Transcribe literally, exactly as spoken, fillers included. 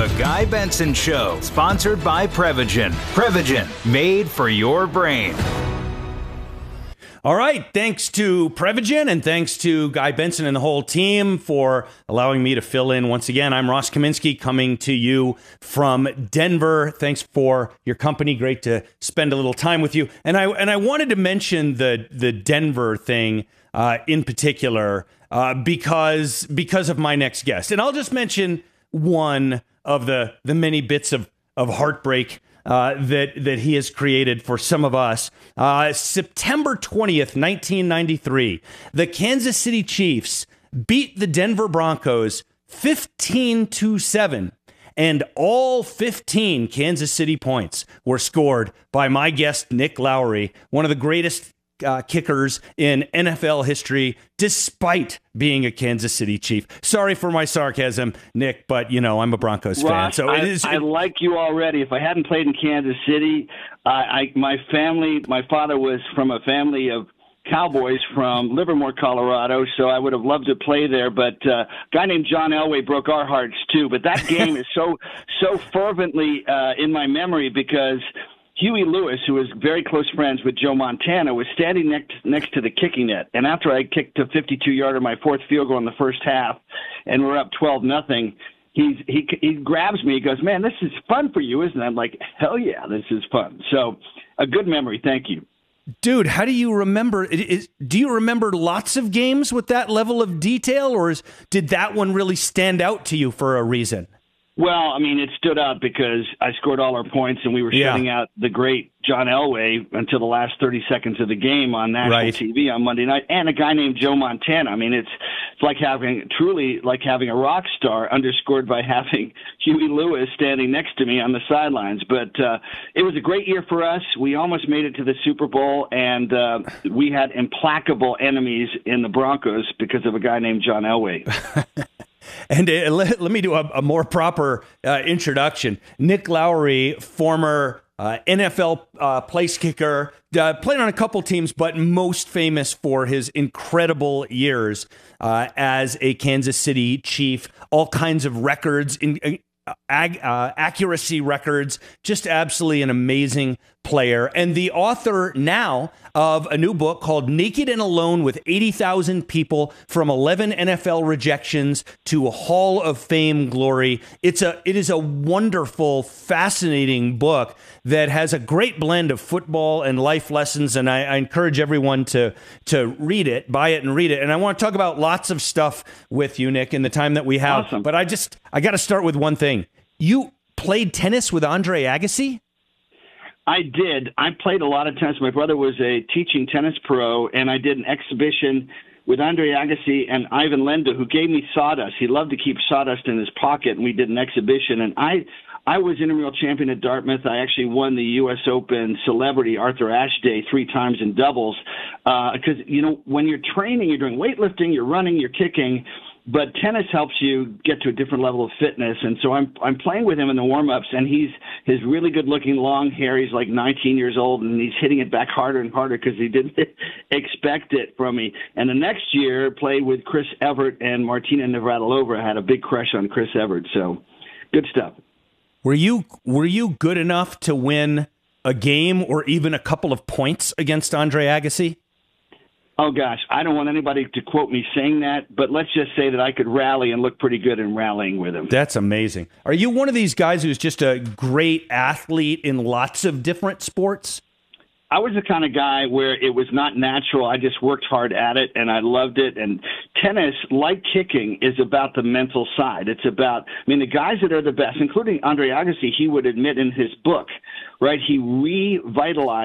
The Guy Benson Show, sponsored by Prevagen. Prevagen, made for your brain. All right, thanks to Prevagen and thanks to Guy Benson and the whole team for allowing me to fill in once again. I'm Ross Kaminsky coming to you from Denver. Thanks for your company. Great to spend a little time with you. And I and I wanted to mention the the Denver thing uh, in particular uh, because because of my next guest. And I'll just mention one of the the many bits of of heartbreak Uh, that that he has created for some of us. Uh, September twentieth, nineteen ninety-three, the Kansas City Chiefs beat the Denver Broncos fifteen to seven, and all fifteen Kansas City points were scored by my guest, Nick Lowery, one of the greatest Uh, kickers in N F L history, despite being a Kansas City Chief. Sorry for my sarcasm, Nick, but, you know, I'm a Broncos Ross, fan. So I, it is. I like you already. If I hadn't played in Kansas City, I, I my family, my father was from a family of Cowboys from Livermore, Colorado, so I would have loved to play there. But uh, a guy named John Elway broke our hearts, too. But that game is so, so fervently uh, in my memory because Huey Lewis, who was very close friends with Joe Montana, was standing next next to the kicking net. And after I kicked a fifty-two-yarder, my fourth field goal in the first half, and we're up twelve nothing, he's he he grabs me. He goes, "Man, this is fun for you, isn't it?" I'm like, "Hell yeah, this is fun." So, a good memory. Thank you, dude. How do you remember? It is, do you remember lots of games with that level of detail, or is, did that one really stand out to you for a reason? Well, I mean, it stood out because I scored all our points, and we were shutting yeah. out the great John Elway until the last thirty seconds of the game on national right. T V on Monday night, and a guy named Joe Montana. I mean, it's it's like having truly like having a rock star underscored by having Huey Lewis standing next to me on the sidelines. But uh, it was a great year for us. We almost made it to the Super Bowl, and uh, we had implacable enemies in the Broncos because of a guy named John Elway. And uh, let, let me do a, a more proper uh, introduction. Nick Lowery, former uh, N F L uh, place kicker, uh, played on a couple teams, but most famous for his incredible years uh, as a Kansas City Chief. All kinds of records, in, uh, ag, uh, accuracy records, just absolutely an amazing player. And the author now of a new book called Naked and Alone with eighty thousand People, from eleven N F L Rejections to Hall of Fame Glory. It's a, it is a wonderful, fascinating book that has a great blend of football and life lessons, and I, I encourage everyone to, to read it, buy it and read it. And I want to talk about lots of stuff with you, Nick, in the time that we have. Awesome. But I just, I got to start with one thing. You played tennis with Andre Agassi? I did. I played a lot of tennis. My brother was a teaching tennis pro, and I did an exhibition with Andre Agassi and Ivan Lendl, who gave me sawdust. He loved to keep sawdust in his pocket, and we did an exhibition. And I I was intramural champion at Dartmouth. I actually won the U S Open Celebrity Arthur Ashe Day three times in doubles. Because, uh, you know, when you're training, you're doing weightlifting, you're running, you're kicking, but tennis helps you get to a different level of fitness. And so I'm I'm playing with him in the warm-ups, and he's his really good-looking long hair. He's like nineteen years old, and he's hitting it back harder and harder because he didn't expect it from me. And the next year, played with Chris Evert and Martina Navratilova. I had a big crush on Chris Evert, so good stuff. Were you were you good enough to win a game or even a couple of points against Andre Agassi? Oh, gosh, I don't want anybody to quote me saying that, but let's just say that I could rally and look pretty good in rallying with him. That's amazing. Are you one of these guys who's just a great athlete in lots of different sports? I was the kind of guy where it was not natural. I just worked hard at it, and I loved it. And tennis, like kicking, is about the mental side. It's about, I mean, the guys that are the best, including Andre Agassi, he would admit in his book, right, he revitalized